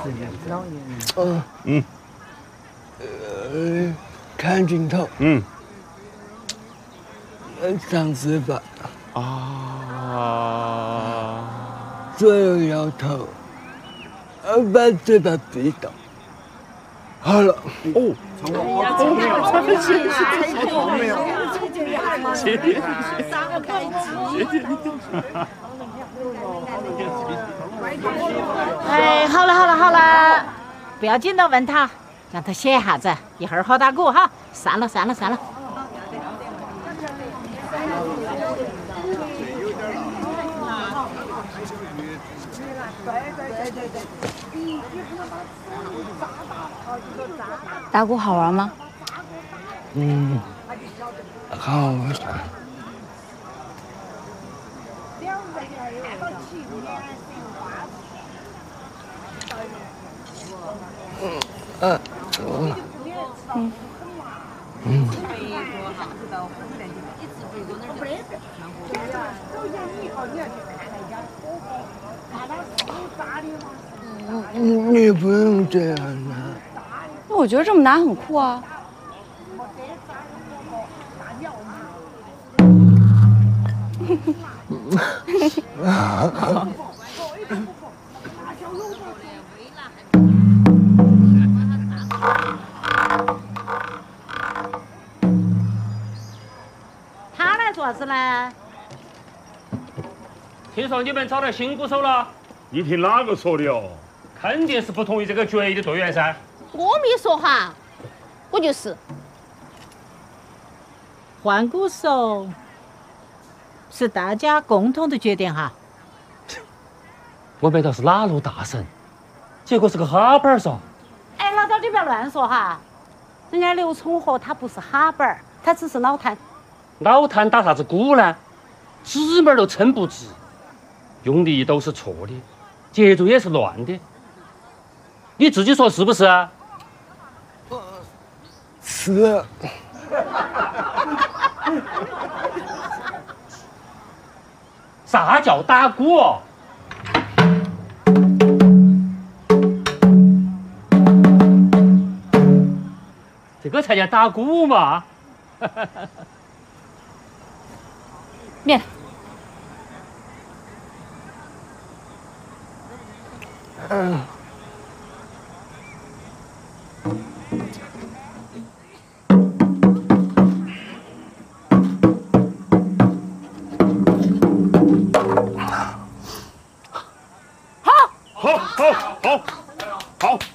看镜头。上司吧。左右摇头，把嘴巴闭到。好了。哦。谢谢。 哎，好了，不要紧的，问他，让他写一下子，一会儿好打鼓哈。散了。 打鼓好玩吗？ 好玩。你不用这样啊。 我觉得这么拿很酷啊。 他来做啥子呢？ 听说你们找到新鼓手了？ 你听哪个说的哦？ 肯定是不同意这个决议的队员噻。 我没说哈，我就是。 换鼓手是大家共同的决定哈。 我没道是哪路大神，结果是个哈板儿嗦。 哎，老早你不要乱说哈，人家刘聪和他不是哈板儿，他只是脑瘫。 脑瘫打啥子鼓呢？指拇儿都撑不直，用力都是错的，节奏也是乱的。你自己说是不是啊？ 是。 啥叫打鼓哦？这个才叫打鼓嘛！ 面。 好。